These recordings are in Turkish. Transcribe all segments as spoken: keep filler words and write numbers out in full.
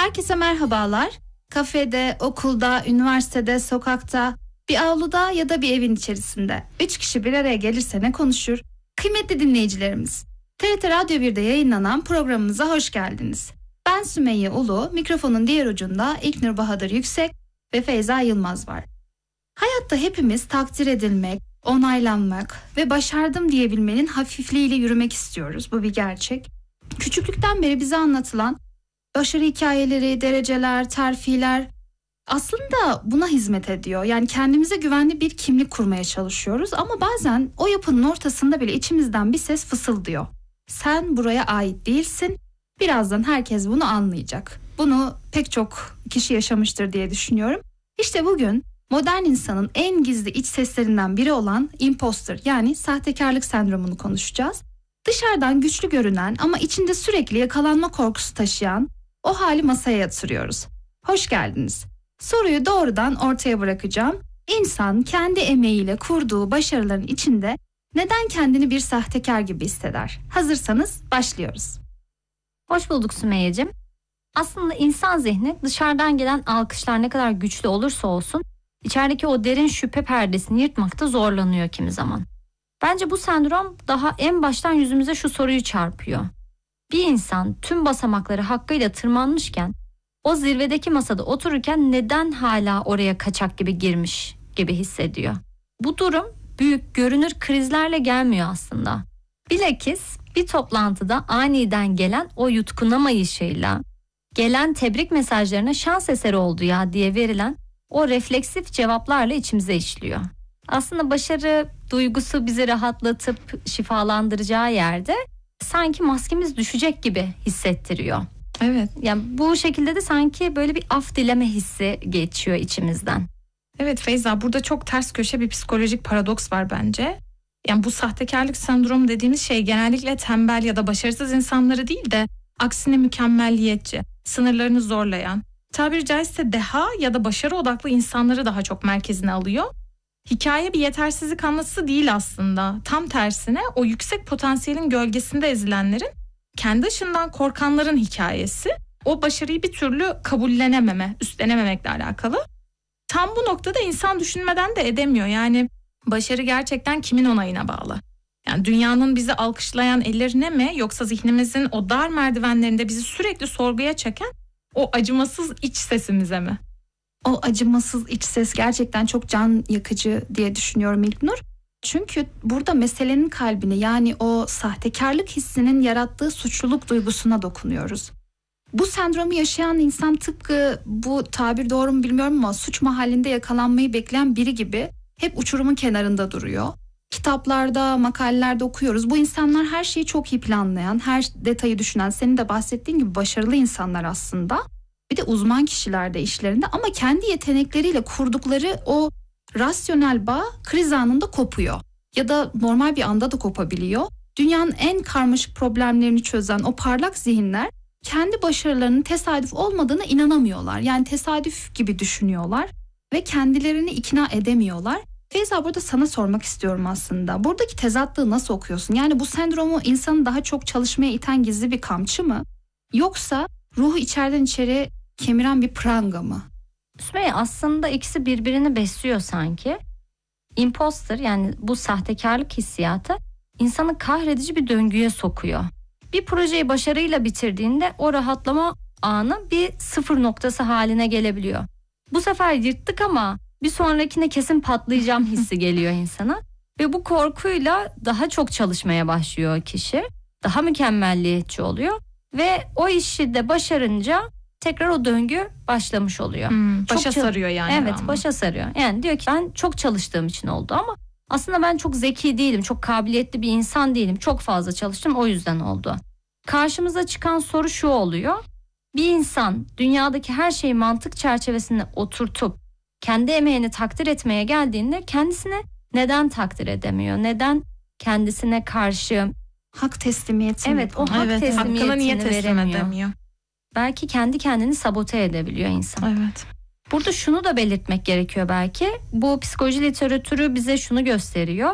Herkese merhabalar. Kafede, okulda, üniversitede, sokakta, bir avluda ya da bir evin içerisinde üç kişi bir araya gelirse ne konuşur? Kıymetli dinleyicilerimiz, T R T Radyo bir'de yayınlanan programımıza hoş geldiniz. Ben Sümeyye Ulu, mikrofonun diğer ucunda İlknur Bahadır Yüksek ve Feyza Yılmaz var. Hayatta hepimiz takdir edilmek, onaylanmak ve başardım diyebilmenin hafifliğiyle yürümek istiyoruz. Bu bir gerçek. Küçüklükten beri bize anlatılan başarı hikayeleri, dereceler, terfiler aslında buna hizmet ediyor. Yani kendimize güvenli bir kimlik kurmaya çalışıyoruz ama bazen o yapının ortasında bile içimizden bir ses fısıldıyor. Sen buraya ait değilsin. Birazdan herkes bunu anlayacak. Bunu pek çok kişi yaşamıştır diye düşünüyorum. İşte bugün modern insanın en gizli iç seslerinden biri olan imposter, yani sahtekarlık sendromunu konuşacağız. Dışarıdan güçlü görünen ama içinde sürekli yakalanma korkusu taşıyan o hali masaya yatırıyoruz. Hoş geldiniz. Soruyu doğrudan ortaya bırakacağım. İnsan kendi emeğiyle kurduğu başarıların içinde neden kendini bir sahtekar gibi hisseder? Hazırsanız başlıyoruz. Hoş bulduk Sümeyye'cim. Aslında insan zihni dışarıdan gelen alkışlar ne kadar güçlü olursa olsun içerideki o derin şüphe perdesini yırtmakta zorlanıyor kimi zaman. Bence bu sendrom daha en baştan yüzümüze şu soruyu çarpıyor. Bir insan tüm basamakları hakkıyla tırmanmışken o zirvedeki masada otururken neden hala oraya kaçak gibi girmiş gibi hissediyor? Bu durum büyük görünür krizlerle gelmiyor aslında. Bilakis bir toplantıda aniden gelen o yutkunamayışıyla, gelen tebrik mesajlarına şans eseri oldu ya diye verilen o refleksif cevaplarla içimize işliyor. Aslında başarı duygusu bizi rahatlatıp şifalandıracağı yerde sanki maskemiz düşecek gibi hissettiriyor. Evet. Yani bu şekilde de sanki böyle bir af dileme hissi geçiyor içimizden. Evet Feyza, burada çok ters köşe bir psikolojik paradoks var bence. Yani bu sahtekarlık sendromu dediğimiz şey genellikle tembel ya da başarısız insanları değil de aksine mükemmelliyetçi, sınırlarını zorlayan, tabiri caizse deha ya da başarı odaklı insanları daha çok merkezine alıyor. Hikaye bir yetersizlik anlatısı değil aslında. Tam tersine o yüksek potansiyelin gölgesinde ezilenlerin, kendi ışığından korkanların hikayesi. O başarıyı bir türlü kabullenememe, üstlenememekle alakalı. Tam bu noktada insan düşünmeden de edemiyor. Yani başarı gerçekten kimin onayına bağlı? Yani dünyanın bizi alkışlayan ellerine mi, yoksa zihnimizin o dar merdivenlerinde bizi sürekli sorguya çeken o acımasız iç sesimize mi? O acımasız iç ses gerçekten çok can yakıcı diye düşünüyorum İlknur. Çünkü burada meselenin kalbine, yani o sahtekarlık hissinin yarattığı suçluluk duygusuna dokunuyoruz. Bu sendromu yaşayan insan tıpkı, bu tabir doğru mu bilmiyorum ama, suç mahallinde yakalanmayı bekleyen biri gibi hep uçurumun kenarında duruyor. Kitaplarda, makalelerde okuyoruz. Bu insanlar her şeyi çok iyi planlayan, her detayı düşünen, senin de bahsettiğin gibi başarılı insanlar aslında. Bir de uzman kişiler de işlerinde, ama kendi yetenekleriyle kurdukları o rasyonel bağ kriz anında kopuyor. Ya da normal bir anda da kopabiliyor. Dünyanın en karmaşık problemlerini çözen o parlak zihinler kendi başarılarının tesadüf olmadığına inanamıyorlar. Yani tesadüf gibi düşünüyorlar ve kendilerini ikna edemiyorlar. Feyza, burada sana sormak istiyorum aslında. Buradaki tezatlığı nasıl okuyorsun? Yani bu sendromu insanı daha çok çalışmaya iten gizli bir kamçı mı? Yoksa ruhu içeriden içeri kemiren bir pranga mı? Sümeyye, aslında ikisi birbirini besliyor sanki. Imposter, yani bu sahtekarlık hissiyatı insanı kahredici bir döngüye sokuyor. Bir projeyi başarıyla bitirdiğinde o rahatlama anı bir sıfır noktası haline gelebiliyor. Bu sefer yırttık ama bir sonrakine kesin patlayacağım hissi geliyor insana. Ve bu korkuyla daha çok çalışmaya başlıyor kişi. Daha mükemmelliyetçi oluyor. Ve o işi de başarınca tekrar o döngü başlamış oluyor. Hmm, başa çok sarıyor yani. Evet, ama. başa sarıyor. Yani diyor ki ben çok çalıştığım için oldu ama aslında ben çok zeki değilim, çok kabiliyetli bir insan değilim. Çok fazla çalıştım, o yüzden oldu. Karşımıza çıkan soru şu oluyor. Bir insan dünyadaki her şeyi mantık çerçevesine oturtup kendi emeğini takdir etmeye geldiğinde kendisine neden takdir edemiyor? Neden kendisine karşı hak teslimiyeti? Evet, o hak evet, teslimiyetini hakkını niye teslim veremiyor? edemiyor? Belki kendi kendini sabote edebiliyor insan. Evet. Burada şunu da belirtmek gerekiyor belki. Bu psikoloji literatürü bize şunu gösteriyor.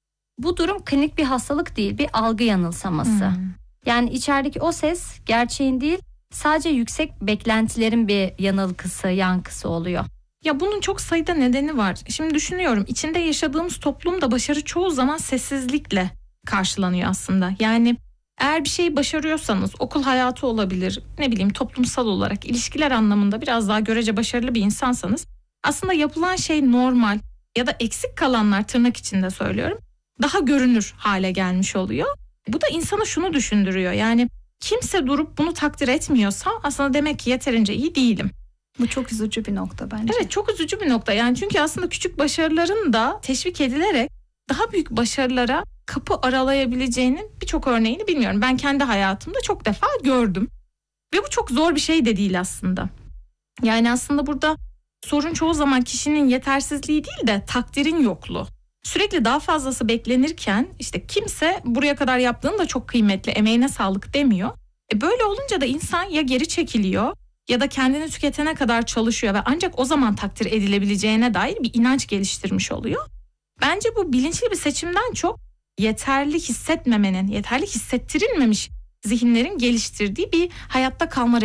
Bu durum klinik bir hastalık değil, bir algı yanılsaması. Hmm. Yani içerideki o ses gerçeğin değil, sadece yüksek beklentilerin bir yanılgısı, yankısı oluyor. Ya bunun çok sayıda nedeni var. Şimdi düşünüyorum, içinde yaşadığımız toplumda başarı çoğu zaman sessizlikle karşılanıyor aslında. Yani eğer bir şeyi başarıyorsanız, okul hayatı olabilir, ne bileyim toplumsal olarak ilişkiler anlamında biraz daha görece başarılı bir insansanız aslında yapılan şey normal ya da eksik kalanlar, tırnak içinde söylüyorum, daha görünür hale gelmiş oluyor. Bu da insana şunu düşündürüyor, yani kimse durup bunu takdir etmiyorsa aslında demek ki yeterince iyi değilim. Bu çok üzücü bir nokta bence. Evet, çok üzücü bir nokta. Yani çünkü aslında küçük başarıların da teşvik edilerek daha büyük başarılara kapı aralayabileceğinin birçok örneğini bilmiyorum. Ben kendi hayatımda çok defa gördüm. Ve bu çok zor bir şey de değil aslında. Yani aslında burada sorun çoğu zaman kişinin yetersizliği değil de takdirin yokluğu. Sürekli daha fazlası beklenirken işte kimse buraya kadar yaptığın da çok kıymetli, emeğine sağlık demiyor. E böyle olunca da insan ya geri çekiliyor ya da kendini tüketene kadar çalışıyor ve ancak o zaman takdir edilebileceğine dair bir inanç geliştirmiş oluyor. Bence bu bilinçli bir seçimden çok yeterli hissetmemenin, yeterli hissettirilmemiş zihinlerin geliştirdiği bir hayatta kalma